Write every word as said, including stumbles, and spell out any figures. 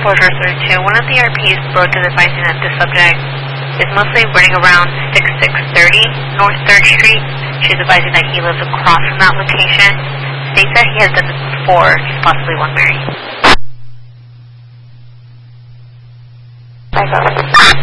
four thirty-two. One of the R Ps spoke is advising that the subject is mostly running around sixty-six thirty North third Street. She's advising that he lives across from that location. States that he has done this before. He's possibly one married. Bye,